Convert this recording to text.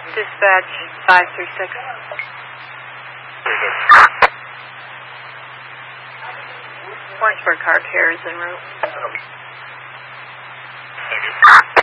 Dispatch 536. Orangeburg car care is en route. Thank you.